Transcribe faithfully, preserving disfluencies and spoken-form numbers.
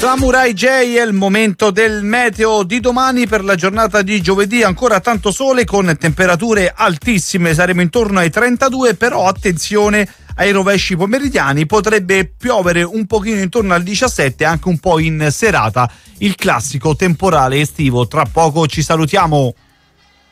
Samurai J è il momento del meteo di domani per la giornata di giovedì. Ancora tanto sole con temperature altissime, saremo intorno ai trentadue, però attenzione ai rovesci pomeridiani, potrebbe piovere un pochino intorno al diciassette, anche un po' in serata, il classico temporale estivo. Tra poco ci salutiamo.